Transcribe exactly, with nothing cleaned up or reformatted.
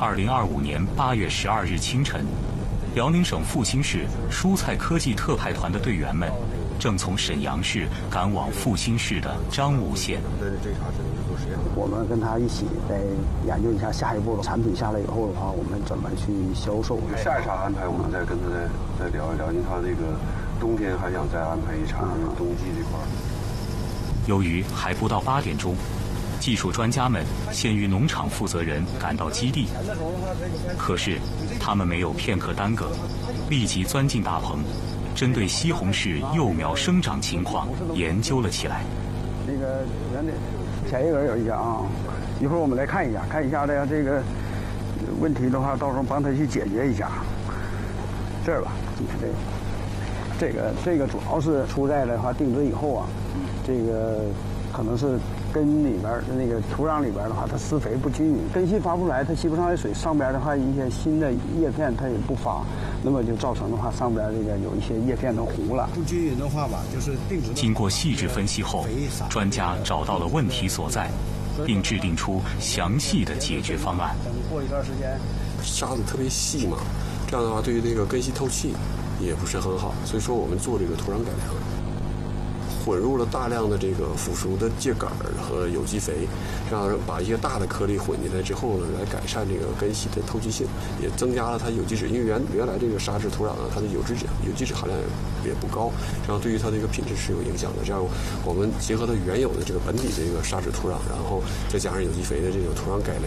二零二五年八月十二日清晨，辽宁省阜新市蔬菜科技特派团的队员们正从沈阳市赶往阜新市的张武县。 我们跟他一起再研究一下下一步的产品下来以后的话，我们怎么去销售。 下一场安排我们再跟他再再聊一聊，因为他这个冬天还想再安排一场冬季这块。 由于还不到八点钟，技术专家们先于农场负责人赶到基地，可是他们没有片刻耽搁，立即钻进大棚，针对西红柿幼苗生长情况研究了起来。 那个原的前一个有一家啊，一会儿我们来看一下，看一下这个这个问题的话，到时候帮他去解决一下。这儿吧，你看这个，这个这个主要是出在的话定植以后啊，这个可能是根里边那个土壤里边的话，它施肥不均匀，根系发不出来，它吸不上来水，上边的话一些新的叶片它也不发，那么就造成的话上边这个有一些叶片都糊了。 不均匀的话吧，就是定植。 经过细致分析后，专家找到了问题所在，并制定出详细的解决方案。 等过一段时间， 沙子特别细嘛，这样的话对于那个根系透气也不是很好，所以说我们做这个土壤改良。混入了大量的这个腐熟的秸秆和有机肥，这样把一些大的颗粒混进来之后呢，来改善这个根系的透气性，也增加了它有机质。因为原原来这个沙质土壤呢，它的有机质有机质含量也不高，这样对于它的一个品质是有影响的。这样我们结合它原有的这个本体的这个沙质土壤，然后再加上有机肥的这个土壤改